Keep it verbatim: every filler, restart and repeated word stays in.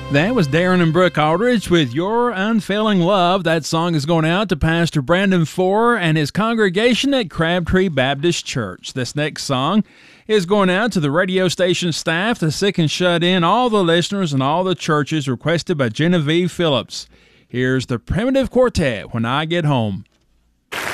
That was Darren and Brooke Aldridge with Your Unfailing Love. That song is going out to Pastor Brandon Four and his congregation at Crabtree Baptist Church. This next song is going out to the radio station staff, the sick and shut in, all the listeners, and all the churches, requested by Genevieve Phillips. Here's the Primitive Quartet, When I Get Home.